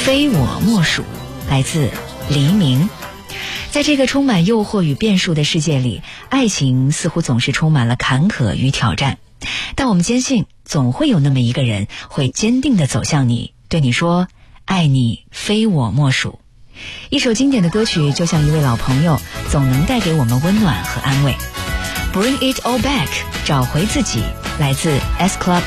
非我莫属，来自黎明。在这个充满诱惑与变数的世界里，爱情似乎总是充满了坎坷与挑战，但我们坚信总会有那么一个人会坚定地走向你，对你说爱你非我莫属。一首经典的歌曲就像一位老朋友，总能带给我们温暖和安慰。 Bring it all back， 找回自己，来自 S Club